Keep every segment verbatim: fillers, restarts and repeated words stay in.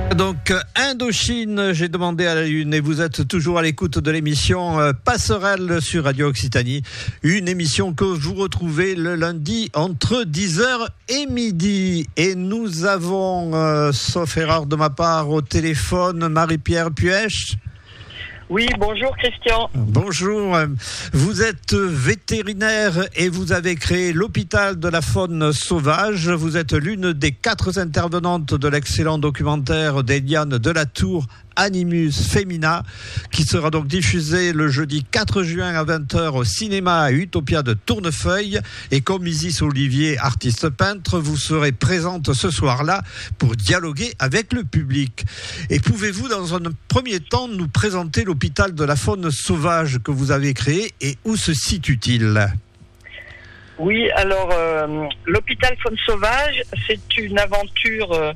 Donc Indochine, j'ai demandé à la Lune et vous êtes toujours à l'écoute de l'émission Passerelle sur Radio Occitanie. Une émission que vous retrouvez le lundi entre dix heures et midi. Et nous avons, euh, sauf erreur de ma part, au téléphone Marie-Pierre Puech. Oui, bonjour Christian. Bonjour, vous êtes vétérinaire et vous avez créé l'hôpital de la faune sauvage. Vous êtes l'une des quatre intervenantes de l'excellent documentaire d'Eliane Delatour, Animus Femina, qui sera donc diffusé le jeudi quatre juin à vingt heures au cinéma à Utopia de Tournefeuille. Et comme Isis Olivier, artiste peintre, vous serez présente ce soir-là pour dialoguer avec le public. Et pouvez-vous, dans un premier temps, nous présenter l'hôpital de la faune sauvage que vous avez créé et où se situe-t-il ? Oui, alors euh, l'hôpital faune sauvage, c'est une aventure euh,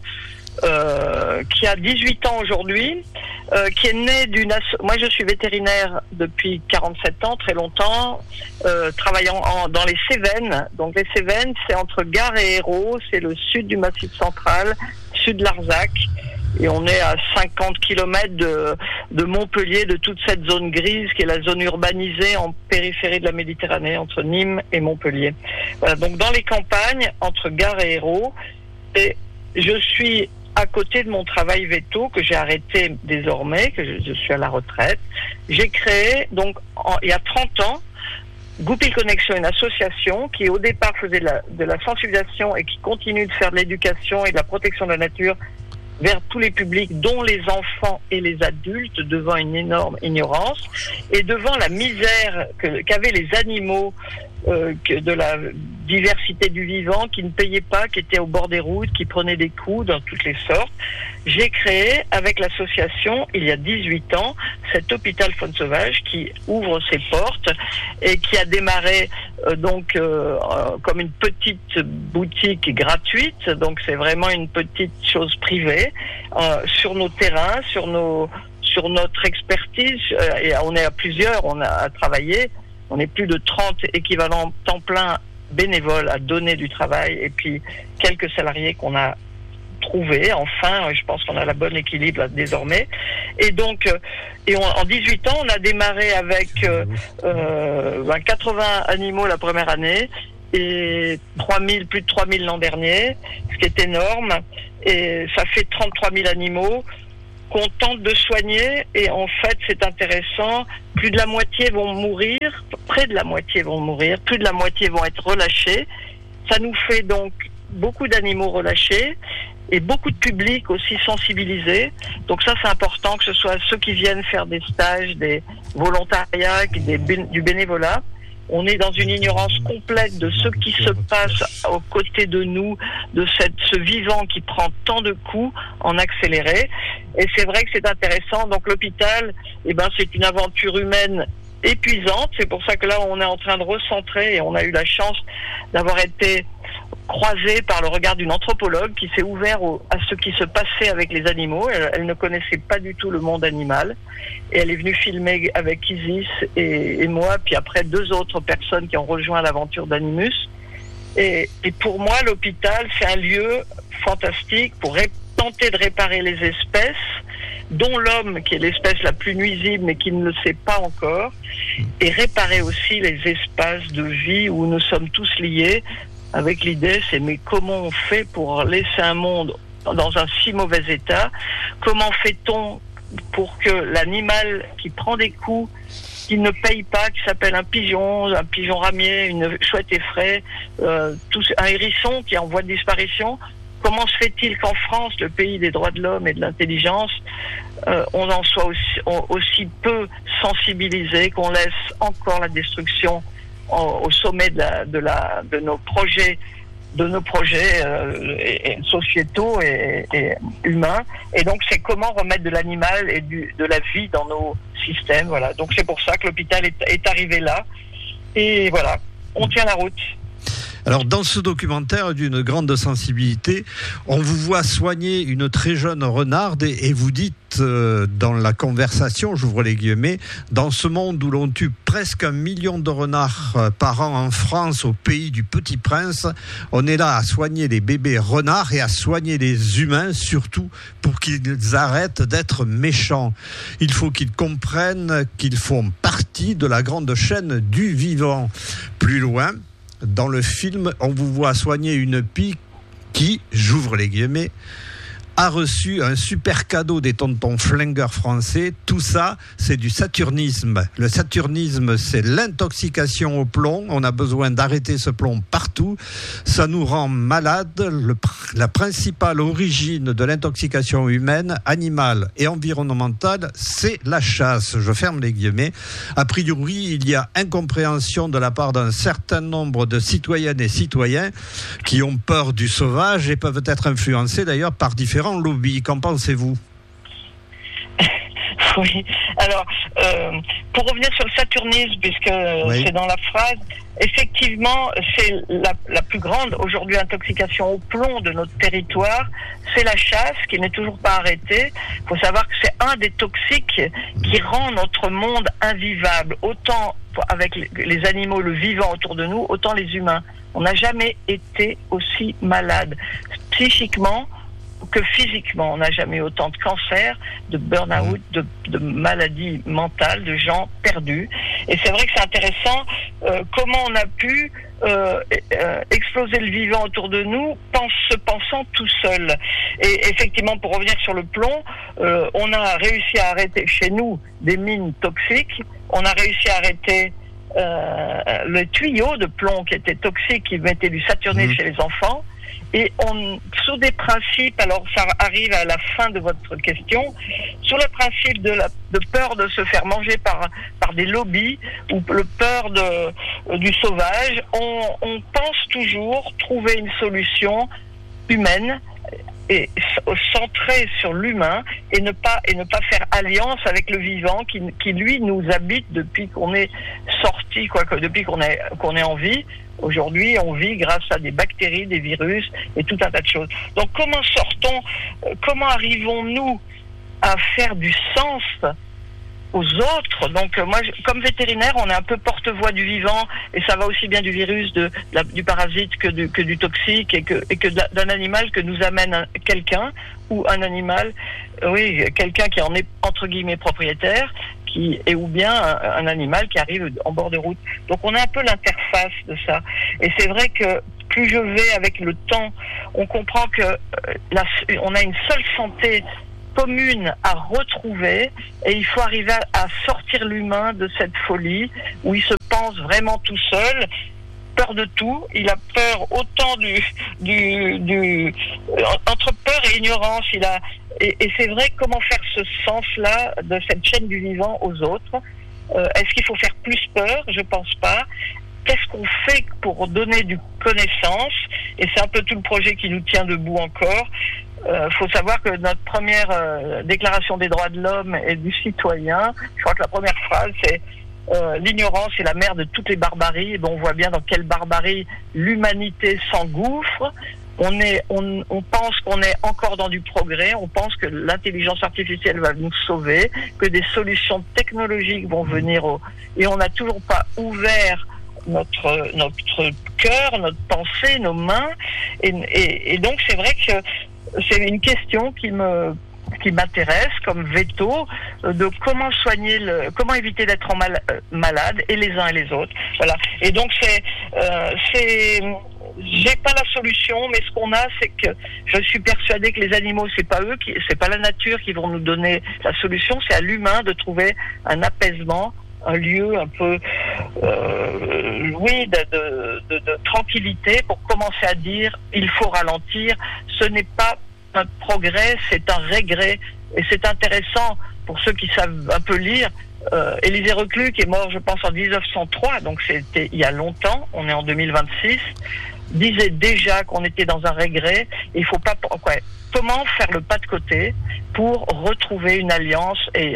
Euh, qui a dix-huit ans aujourd'hui, euh, qui est née d'une... Asso- Moi, je suis vétérinaire depuis quarante-sept ans, très longtemps, euh, travaillant en, dans les Cévennes. Donc, les Cévennes, c'est entre Gare et Hérault, c'est le sud du Massif central, sud de Larzac. Et on est à cinquante kilomètres de, de Montpellier, de toute cette zone grise qui est la zone urbanisée en périphérie de la Méditerranée, entre Nîmes et Montpellier. Voilà, donc dans les campagnes, entre Gare et Hérault, et je suis à côté de mon travail véto, que j'ai arrêté désormais, que je, je suis à la retraite. J'ai créé, donc, en, il y a trente ans, Goupil Connexion, une association qui au départ faisait de la, de la sensibilisation et qui continue de faire de l'éducation et de la protection de la nature vers tous les publics, dont les enfants et les adultes, devant une énorme ignorance et devant la misère que, qu'avaient les animaux euh, que de la diversité du vivant, qui ne payaient pas, qui étaient au bord des routes, qui prenaient des coups dans toutes les sortes. J'ai créé, avec l'association, il y a dix-huit ans, cet hôpital faune sauvage qui ouvre ses portes et qui a démarré euh, donc euh, euh, comme une petite boutique gratuite. Donc c'est vraiment une petite chose privée euh, sur nos terrains, sur nos sur notre expertise. Euh, et on est à plusieurs, on a à travailler. On est plus de trente équivalents temps plein bénévoles à donner du travail et puis quelques salariés qu'on a trouvé. Enfin, je pense qu'on a la bonne équilibre là, désormais. Et donc, euh, et on, en dix-huit ans, on a démarré avec euh, euh, quatre-vingts animaux la première année et trois mille, plus de trois mille l'an dernier, ce qui est énorme. Et ça fait trente-trois mille animaux qu'on tente de soigner. Et en fait, c'est intéressant. Plus de la moitié vont mourir, près de la moitié vont mourir, plus de la moitié vont être relâchés. Ça nous fait donc beaucoup d'animaux relâchés et beaucoup de public aussi sensibilisé. Donc ça, c'est important que ce soit ceux qui viennent faire des stages, des volontariats, des, du bénévolat. On est dans une ignorance complète de ce qui se passe aux côtés de nous, de cette, ce vivant qui prend tant de coups en accéléré. Et c'est vrai que c'est intéressant. Donc l'hôpital, eh ben, c'est une aventure humaine épuisante. C'est pour ça que là, on est en train de recentrer et on a eu la chance d'avoir été croisée par le regard d'une anthropologue qui s'est ouverte au, à ce qui se passait avec les animaux. Elle, elle ne connaissait pas du tout le monde animal. Et elle est venue filmer avec Isis et, et moi, puis après deux autres personnes qui ont rejoint l'aventure d'Animus. Et, et pour moi, l'hôpital, c'est un lieu fantastique pour ré- tenter de réparer les espèces, dont l'homme, qui est l'espèce la plus nuisible, mais qui ne le sait pas encore, et réparer aussi les espaces de vie où nous sommes tous liés, avec l'idée, c'est mais comment on fait pour laisser un monde dans un si mauvais état? Comment fait-on pour que l'animal qui prend des coups, qui ne paye pas, qui s'appelle un pigeon, un pigeon ramier, une chouette effraie, euh, tout, un hérisson qui est en voie de disparition, comment se fait-il qu'en France, le pays des droits de l'homme et de l'intelligence, euh, on en soit aussi, on, aussi peu sensibilisé, qu'on laisse encore la destruction au sommet de, la, de, la, de nos projets, de nos projets euh, et, et sociétaux et, et humains. Et donc, c'est comment remettre de l'animal et du, de la vie dans nos systèmes. Voilà. Donc, c'est pour ça que l'hôpital est, est arrivé là. Et voilà, on tient la route. Alors, dans ce documentaire d'une grande sensibilité, on vous voit soigner une très jeune renarde et, et vous dites euh, dans la conversation, j'ouvre les guillemets, dans ce monde où l'on tue presque un million de renards euh, par an en France, au pays du Petit Prince, on est là à soigner les bébés renards et à soigner les humains, surtout pour qu'ils arrêtent d'être méchants. Il faut qu'ils comprennent qu'ils font partie de la grande chaîne du vivant. Plus loin, dans le film, on vous voit soigner une pie qui, j'ouvre les guillemets, a reçu un super cadeau des tontons flingueurs français. Tout ça, c'est du saturnisme. Le saturnisme, c'est l'intoxication au plomb. On a besoin d'arrêter ce plomb partout. Ça nous rend malades. Le, la principale origine de l'intoxication humaine, animale et environnementale, c'est la chasse. Je ferme les guillemets. A priori, il y a incompréhension de la part d'un certain nombre de citoyennes et citoyens qui ont peur du sauvage et peuvent être influencés d'ailleurs par différents lobby. Qu'en pensez-vous? Oui, alors, euh, pour revenir sur le saturnisme, puisque oui. c'est dans la phrase, effectivement, c'est la, la plus grande, aujourd'hui, intoxication au plomb de notre territoire, c'est la chasse, qui n'est toujours pas arrêtée. Il faut savoir que c'est un des toxiques qui rend notre monde invivable, autant avec les animaux, le vivant autour de nous, autant les humains. On n'a jamais été aussi malade, psychiquement, que physiquement. On n'a jamais eu autant de cancers, de burn-out, de, de maladies mentales, de gens perdus. Et c'est vrai que c'est intéressant euh, comment on a pu euh, euh, exploser le vivant autour de nous pense, se pensant tout seul. Et effectivement, pour revenir sur le plomb, euh, on a réussi à arrêter chez nous des mines toxiques. On a réussi à arrêter euh, le tuyau de plomb qui était toxique, qui mettait du saturnisme mmh. chez les enfants. Et on, sous des principes, alors ça arrive à la fin de votre question, sous le principe de la de peur de se faire manger par par des lobbies ou le peur de du sauvage, on, on pense toujours trouver une solution humaine et centrée sur l'humain et ne pas et ne pas faire alliance avec le vivant qui qui lui nous habite depuis qu'on est sorti quoi que depuis qu'on est qu'on est en vie. Aujourd'hui, on vit grâce à des bactéries, des virus et tout un tas de choses. Donc, comment sortons, comment arrivons-nous à faire du sens aux autres? Donc, moi, je, comme vétérinaire, on est un peu porte-voix du vivant et ça va aussi bien du virus, de, la, du parasite que du, que du toxique et que, et que d'un animal que nous amène un, quelqu'un ou un animal, oui, quelqu'un qui en est entre guillemets propriétaire. Qui, et ou bien un, un animal qui arrive en bord de route. Donc on a un peu l'interface de ça. Et c'est vrai que plus je vais avec le temps, on comprend que euh, la, on a une seule santé commune à retrouver et il faut arriver à, à sortir l'humain de cette folie où il se pense vraiment tout seul. Peur de tout, il a peur autant du, du, du entre peur et ignorance. Il a et, et c'est vrai, comment faire ce sens-là de cette chaîne du vivant aux autres? Euh, est-ce qu'il faut faire plus peur? Je pense pas. Qu'est-ce qu'on fait pour donner du connaissance? Et c'est un peu tout le projet qui nous tient debout encore. Il euh, faut savoir que notre première euh, déclaration des droits de l'homme et du citoyen, je crois que la première phrase c'est Euh, l'ignorance est la mère de toutes les barbaries. Et bon, on voit bien dans quelle barbarie l'humanité s'engouffre. On est, on, on pense qu'on est encore dans du progrès. On pense que l'intelligence artificielle va nous sauver, que des solutions technologiques vont venir au, et on n'a toujours pas ouvert notre notre cœur, notre pensée, nos mains. Et, et, et donc c'est vrai que c'est une question qui me qui m'intéresse comme veto de comment soigner le, comment éviter d'être en mal, malade et les uns et les autres. Voilà. Et donc c'est, euh, c'est, j'ai pas la solution, mais ce qu'on a, c'est que je suis persuadée que les animaux, c'est pas eux, qui, c'est pas la nature qui vont nous donner la solution, c'est à l'humain de trouver un apaisement, un lieu un peu, euh, oui, de, de, de, de tranquillité pour commencer à dire il faut ralentir. Ce n'est pas un progrès, c'est un régret. Et c'est intéressant pour ceux qui savent un peu lire. Euh, Élisée Reclus, qui est mort, je pense, en dix-neuf cent trois, donc c'était il y a longtemps, on est en deux mille vingt-six, disait déjà qu'on était dans un régret. Il faut pas... Ouais, comment faire le pas de côté pour retrouver une alliance et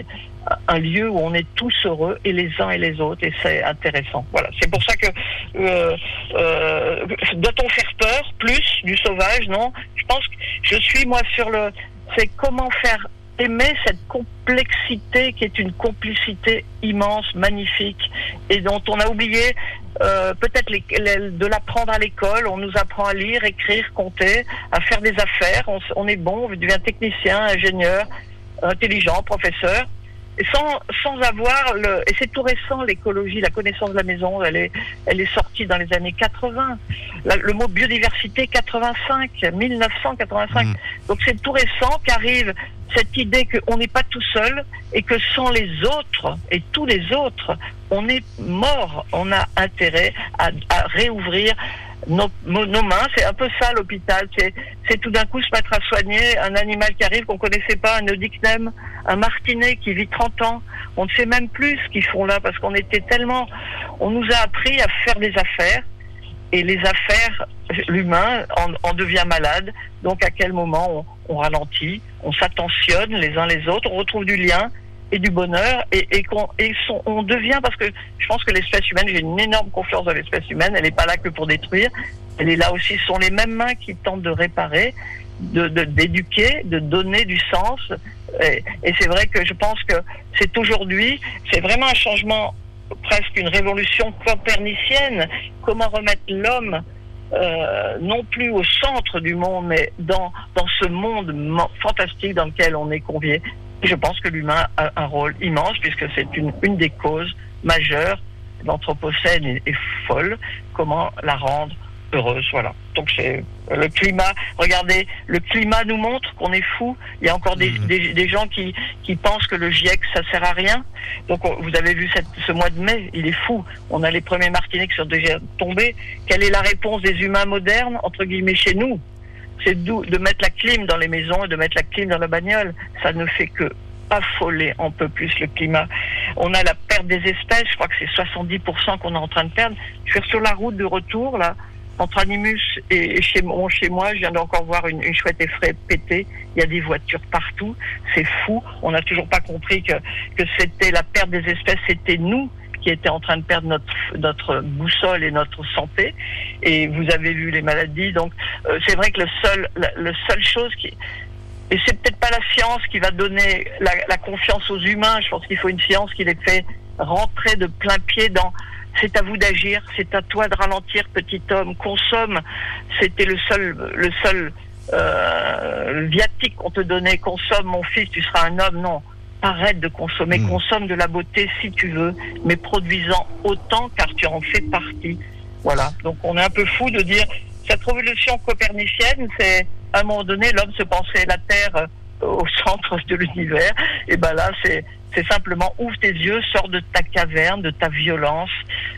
un lieu où on est tous heureux, et les uns et les autres, et c'est intéressant. Voilà, c'est pour ça que euh, euh, doit-on faire peur plus du sauvage? Non, je pense que je suis moi sur le, c'est comment faire aimer cette complexité qui est une complicité immense, magnifique, et dont on a oublié euh, peut-être les, les, de l'apprendre à l'école. On nous apprend à lire, écrire, compter, à faire des affaires. On, on est bon, on devient technicien, ingénieur, intelligent, professeur. Et sans, sans avoir le, et c'est tout récent, l'écologie, la connaissance de la maison, elle est, elle est sortie dans les années quatre-vingts. La, le mot biodiversité, quatre-vingt-cinq, mille neuf cent quatre-vingt-cinq. Mmh. Donc c'est tout récent qu'arrive cette idée qu'on n'est pas tout seul et que sans les autres et tous les autres, on est mort. On a intérêt à, à réouvrir Nos, nos mains. C'est un peu ça l'hôpital, c'est, c'est tout d'un coup se mettre à soigner un animal qui arrive qu'on connaissait pas, un oedicnème, un martinet qui vit trente ans. On ne sait même plus ce qu'ils font là, parce qu'on était tellement, on nous a appris à faire des affaires, et les affaires, l'humain en, en devient malade. Donc à quel moment on, on ralentit, on s'attentionne les uns les autres, on retrouve du lien et du bonheur, et, et qu'on et son, on devient, parce que je pense que l'espèce humaine, j'ai une énorme confiance dans l'espèce humaine, elle n'est pas là que pour détruire, elle est là aussi, ce sont les mêmes mains qui tentent de réparer, de, de d'éduquer, de donner du sens, et, et c'est vrai que je pense que c'est aujourd'hui, c'est vraiment un changement, presque une révolution copernicienne, comment remettre l'homme Euh, non plus au centre du monde, mais dans, dans ce monde fantastique dans lequel on est convié. Je pense que l'humain a un rôle immense, puisque c'est une, une des causes majeures. L'anthropocène est, est folle. Comment la rendre heureuse? Voilà. Donc c'est le climat. Regardez, le climat nous montre qu'on est fou. Il y a encore des, mmh. des, des gens qui, qui pensent que le GIEC, ça sert à rien. Donc vous avez vu cette, ce mois de mai, il est fou. On a les premiers martinets qui sont déjà tombés. Quelle est la réponse des humains modernes, entre guillemets, chez nous? C'est de mettre la clim dans les maisons et de mettre la clim dans la bagnole. Ça ne fait que affoler un peu plus le climat. On a la perte des espèces. Je crois que c'est soixante-dix pour cent qu'on est en train de perdre. Je suis sur la route de retour, là, entre Animus et chez, bon, chez moi, je viens d'encore voir une, une chouette effraie péter. Il y a des voitures partout. C'est fou. On n'a toujours pas compris que, que c'était la perte des espèces, c'était nous qui étions en train de perdre notre, notre boussole et notre santé. Et vous avez vu les maladies. Donc, euh, c'est vrai que le seul, la, le seule chose qui, et c'est peut-être pas la science qui va donner la, la confiance aux humains. Je pense qu'il faut une science qui les fait rentrer de plein pied dans, c'est à vous d'agir, c'est à toi de ralentir, petit homme, consomme. C'était le seul, le seul euh, viatique qu'on te donnait. Consomme, mon fils, tu seras un homme. Non, arrête de consommer, mmh. consomme de la beauté si tu veux, mais produisant autant, car tu en fais partie. Voilà. Donc on est un peu fou de dire cette révolution copernicienne, c'est à un moment donné l'homme se pensait la Terre au centre de l'univers. Et ben là, c'est c'est simplement ouvre tes yeux, sors de ta caverne, de ta violence.